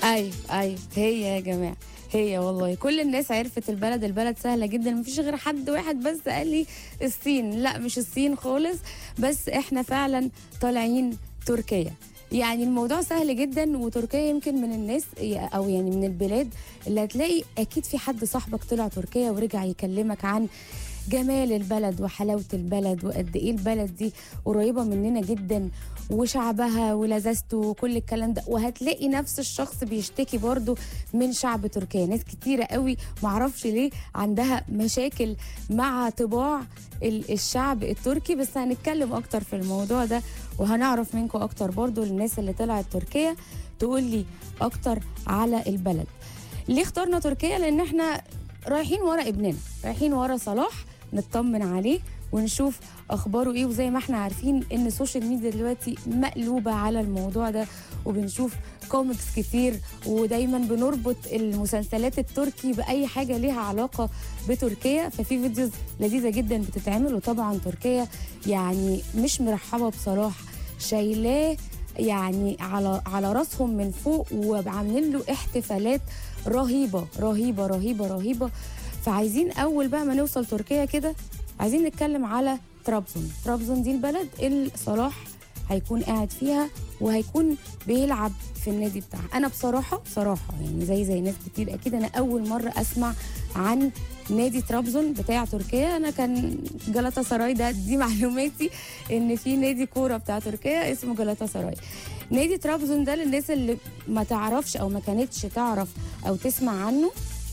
ايوه ايوه، هي يا جماعه، هي والله كل الناس عرفت البلد سهله جدا، مفيش غير حد واحد بس قال لي الصين. لا مش الصين خالص، بس احنا فعلا طالعين تركيا. يعني الموضوع سهل جدا، وتركيا يمكن من الناس او يعني من البلاد اللي هتلاقي اكيد في حد صاحبك طلع تركيا ورجع يكلمك عن جمال البلد وحلاوة البلد وقد ايه البلد دي قريبة مننا جدا، وشعبها ولذاذته وكل الكلام ده. وهتلاقي نفس الشخص بيشتكي برضو من شعب تركيا. ناس كتيرة قوي معرفش ليه عندها مشاكل مع طباع الشعب التركي، بس هنتكلم اكتر في الموضوع ده وهنعرف منكم اكتر برضو الناس اللي طلعت تركيا تقول لي اكتر على البلد. ليه اخترنا تركيا؟ لان احنا رايحين ورا ابننا، رايحين ورا صلاح، نطمن عليه ونشوف اخباره ايه. وزي ما احنا عارفين ان السوشيال ميديا دلوقتي مقلوبه على الموضوع ده، وبنشوف كوميكس كتير، ودايما بنربط المسلسلات التركي باي حاجه ليها علاقه بتركيا. ففي فيديوز لذيذه جدا بتتعمل، وطبعا تركيا يعني مش مرحبه بصلاح، شايلاه يعني على راسهم من فوق، وعاملين له احتفالات رهيبه رهيبه رهيبه رهيبه. فعايزين اول بقى ما نوصل تركيا كده عايزين نتكلم على طرابزون. طرابزون دي البلد اللي صلاح هيكون قاعد فيها وهيكون بيلعب في النادي بتاعها. انا بصراحه يعني زي ناس كتير اكيد انا اول مره اسمع عن نادي طرابزون بتاع تركيا. انا كان جلاتا سراي، دي معلوماتي ان في نادي كوره بتاع تركيا اسمه جلاتا سراي. نادي طرابزون ده للناس اللي ما تعرفش او ما كانتش تعرف او تسمع عنه،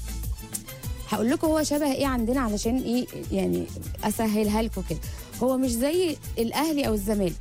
هقول لكم هو شبه ايه عندنا علشان ايه يعني اسهلها لكم كده. هو مش زي الاهلي او الزمالك،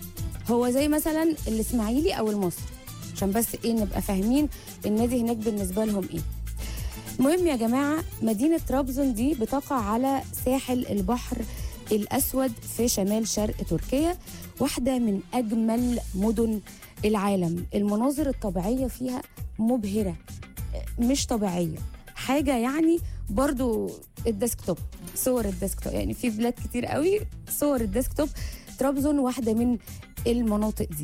هو زي مثلا الاسماعيلي او المصري، عشان بس ايه نبقى فاهمين النادي هناك بالنسبه لهم ايه. المهم يا جماعه، مدينه طرابزون دي بتقع على ساحل البحر الاسود في شمال شرق تركيا، واحده من اجمل مدن العالم. المناظر الطبيعيه فيها مبهره مش طبيعيه، حاجه يعني. برضو الديسكتوب، صور الديسكتوب، يعني في بلاد كتير قوي صور الديسكتوب. طرابزون واحده من المناطق دي.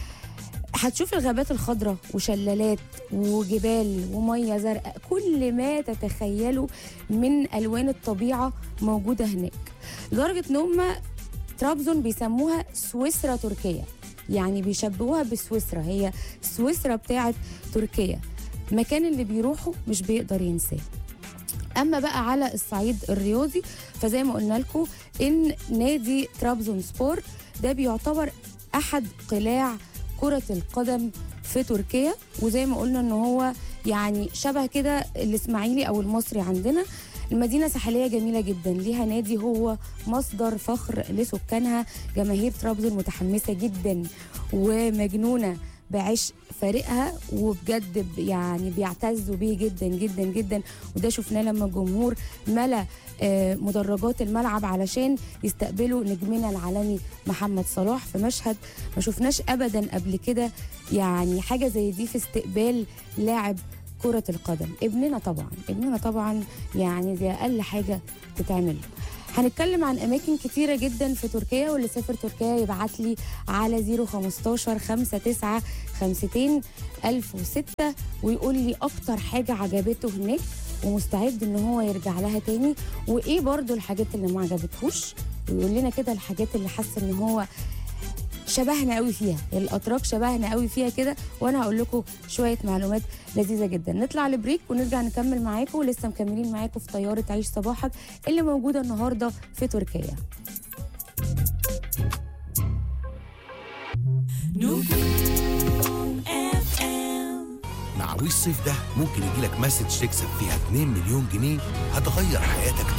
هتشوف الغابات الخضراء وشلالات وجبال وميه زرقاء، كل ما تتخيلوا من الوان الطبيعه موجوده هناك، لدرجه ان هم طرابزون بيسموها سويسرا تركيا، يعني بيشبهوها بسويسرا، هي سويسرا بتاعت تركيا. مكان اللي بيروحوا مش بيقدر ينساه. اما بقى على الصعيد الرياضي، فزي ما قلنا لكم ان نادي طرابزون سبور ده بيعتبر احد قلاع كرة القدم في تركيا، وزي ما قلنا ان هو يعني شبه كده الاسماعيلي او المصري عندنا. المدينة ساحلية جميلة جدا، ليها نادي هو مصدر فخر لسكانها. جماهير طرابزون متحمسة جدا ومجنونة بعشق فريقها، وبجد يعني بيعتزوا بيه جدا جدا جدا. وده شفناه لما الجمهور ملا مدرجات الملعب علشان يستقبلوا نجمنا العالمي محمد صلاح في مشهد ما شفناش ابدا قبل كده، يعني حاجه زي دي في استقبال لاعب كرة القدم. ابننا طبعا يعني دي اقل حاجه تتعمل. هنتكلم عن اماكن كتيره جدا في تركيا، واللي سافر تركيا يبعت لي على 015 59 52 1006 ويقول لي اكتر حاجه عجبته هناك ومستعد ان هو يرجع لها تاني، وايه برضو الحاجات اللي ما عجبتهوش، ويقول لنا كده الحاجات اللي حس ان هو شبهنا قوي فيها، الاتراك شبهنا قوي فيها كده. وانا هقول لكم شويه معلومات لذيذه جدا. نطلع لبريك ونرجع نكمل معاكم، ولسه مكملين معاكم في طياره عيش صباحك اللي موجوده النهارده في تركيا. مع وي الصيف ده ممكن يجيلك مسج تكسب فيها 2 مليون جنيه هتغير حياتك